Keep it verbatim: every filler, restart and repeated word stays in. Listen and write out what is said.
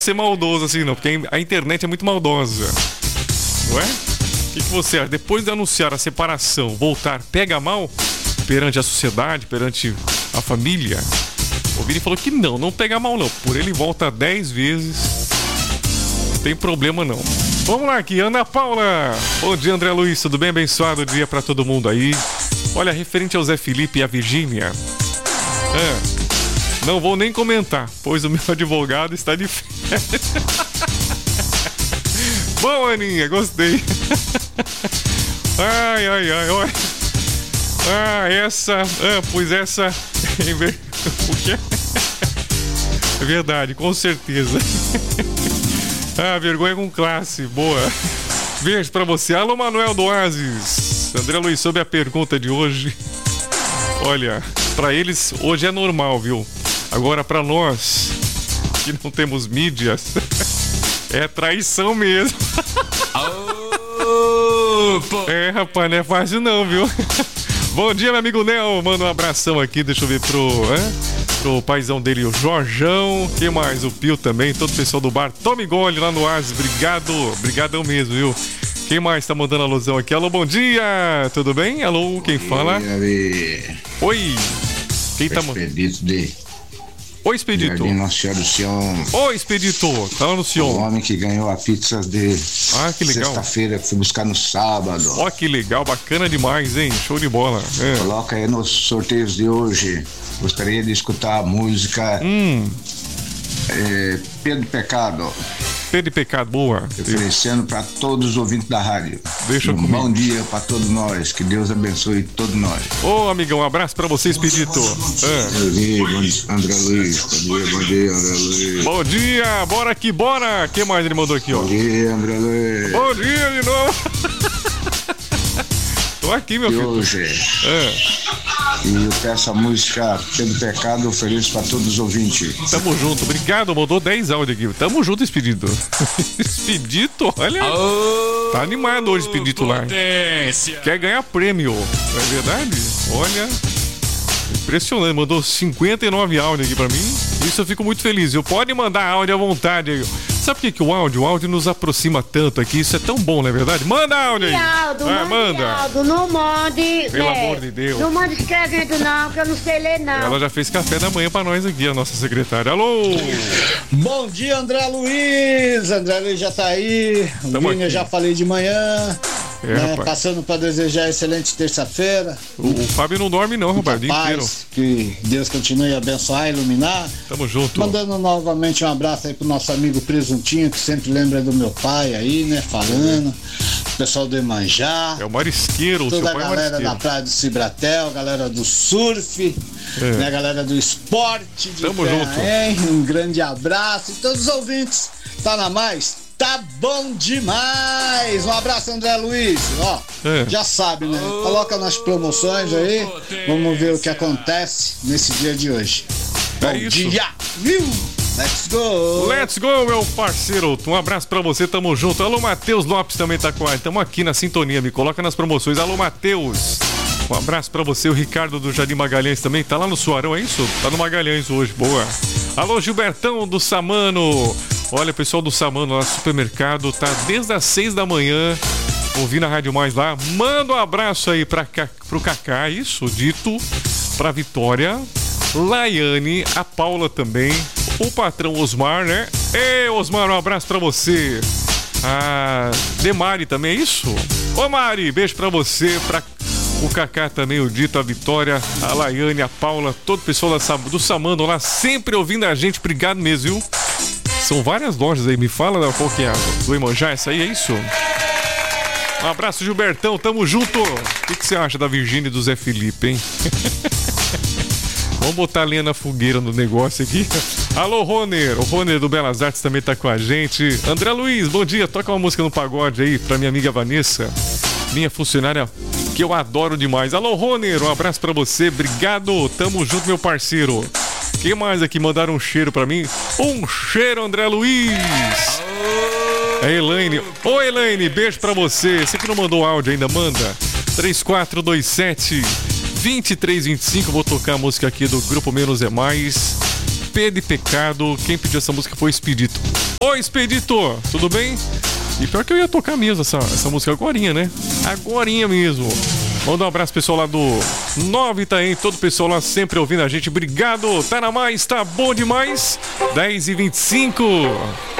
ser maldoso assim não, porque a internet é muito maldosa, não é? O que, que você acha? Depois de anunciar a separação, voltar, pega mal perante a sociedade, perante a família? O Vini falou que não, não pega mal não. Por ele volta dez vezes, não tem problema não. Vamos lá aqui, Ana Paula. Bom dia, André Luiz, tudo bem? Abençoado dia pra todo mundo aí. Olha, referente ao Zé Felipe e a Virgínia, é, não vou nem comentar, pois o meu advogado está de férias. Bom, Aninha, gostei. Ai, ai, ai, olha. Ah, essa... Ah, pois essa... O quê? É verdade, com certeza. Ah, vergonha com classe, boa. Beijo pra você. Alô, Manuel do Oasis. André Luiz, sobre a pergunta de hoje. Olha, pra eles hoje é normal, viu? Agora pra nós, que não temos mídias, é traição mesmo. É, rapaz, não é fácil não, viu? Bom dia, meu amigo Nel. Manda um abração aqui, deixa eu ver pro... É? Pro paizão dele, o Jorjão. Quem mais? O Pio também, todo o pessoal do bar. Tome gole lá no Oasis. Obrigado, obrigadão mesmo, viu? Quem mais tá mandando alusão aqui? Alô, bom dia, tudo bem? Alô, quem fala? Oi. Quem tá mandando? Oi, Expedito. Jardim Nossa Senhora do Sion. Oi, Expedito. Tá lá no Sion. O homem que ganhou a pizza de ah, que legal. Sexta-feira, que fui buscar no sábado. Ó, que legal, bacana demais, hein? Show de bola. É. Coloca aí nos sorteios de hoje. Gostaria de escutar a música hum. é, Pedro Pecado. Pedro Pecado, boa. Oferecendo para todos os ouvintes da rádio. Deixa um comigo. Bom dia para todos nós. Que Deus abençoe todos nós. Ô, amigão, um abraço para vocês, Pedito. É. Bom dia, André Luiz. Bom dia, bom dia, André Luiz. Bom dia, bora aqui, bora. Quem mais ele mandou aqui, ó? Bom dia, André Luiz. Bom dia de novo. Tô aqui, meu e filho. Hoje. É. E eu peço a música Pedro Pecado, ofereço para todos os ouvintes. Tamo junto, obrigado, mandou dez áudios aqui. Tamo junto, Expedito. Expedito, olha. Oh, tá animado hoje, Expedito lá. Quer ganhar prêmio, não é verdade? Olha, impressionante, mandou cinquenta e nove áudios aqui pra mim. Isso eu fico muito feliz, viu? Pode mandar áudio à vontade aí. Sabe por que, que o áudio, o áudio nos aproxima tanto aqui? Isso é tão bom, não é verdade? Manda áudio aí! Aldo, ah, manda! Aldo, não mande. Pelo né? amor de Deus. Não mande escrevendo, não, que eu não sei ler, não. Ela já fez café da manhã pra nós aqui, a nossa secretária. Alô! Bom dia, André Luiz! André Luiz já tá aí. O Vini eu já falei de manhã. É, né? Passando para desejar excelente terça-feira. O, o Fábio não dorme não, rapaz, o dia inteiro. Que Deus continue a abençoar e iluminar. Tamo junto. Mandando novamente um abraço aí pro nosso amigo Presuntinho, que sempre lembra do meu pai aí, né, falando. O pessoal do Emanjá. É o marisqueiro, o toda seu pai a galera é marisqueiro. da Praia do Cibratel, galera do surf, é. né, a galera do esporte de Tamo terra, junto. Hein? Um grande abraço e todos os ouvintes. Tá na mais? Tá bom demais! Um abraço, André Luiz. Ó, é. já sabe, né? Coloca nas promoções aí. Vamos ver o que acontece nesse dia de hoje. É bom isso. dia! Viu? Let's go! Let's go, meu parceiro! Um abraço pra você, tamo junto. Alô, Matheus Lopes também tá com a gente. Tamo aqui na sintonia, me coloca nas promoções. Alô, Matheus! Um abraço pra você, o Ricardo do Jardim Magalhães também. Tá lá no Suarão, é isso? Tá no Magalhães hoje, boa. Alô, Gilbertão do Samano. Olha, o pessoal do Samano lá no supermercado tá desde as seis da manhã ouvindo a Rádio Mais lá. Manda um abraço aí pra, pro Cacá, isso, dito, pra Vitória, Laiane, a Paula também, o patrão Osmar, né? Ei, Osmar, um abraço pra você. A Demari também, é isso? Ô, Mari, beijo pra você, pra o Cacá também, o Dito, a Vitória, a Laiane, a Paula, todo o pessoal da, do Samano lá, sempre ouvindo a gente. Obrigado mesmo, viu? São várias lojas aí, me fala qual que é a do Emanjá, essa aí, é isso? Um abraço, Gilbertão, tamo junto! O que, que você acha da Virgínia e do Zé Felipe, hein? Vamos botar lenha na fogueira no negócio aqui. Alô, Roner, o Roner do Belas Artes também tá com a gente. André Luiz, bom dia, toca uma música no pagode aí pra minha amiga Vanessa, minha funcionária, que eu adoro demais. Alô, Roner, um abraço pra você, obrigado, tamo junto, meu parceiro. Quem mais aqui mandaram um cheiro pra mim? Um cheiro, André Luiz! A Elaine. Ô, Elaine, beijo pra você. Você que não mandou áudio ainda, manda. três quatro dois sete, dois três dois cinco. Vou tocar a música aqui do Grupo Menos é Mais. P de Pecado. Quem pediu essa música foi o Expedito. Oi, Expedito, tudo bem? E pior que eu ia tocar mesmo essa, essa música agorinha, né? Agorinha mesmo. Manda um abraço pessoal lá do Nova Itaém, todo o pessoal lá sempre ouvindo a gente. Obrigado, tá na mais, tá bom demais. dez e vinte e cinco.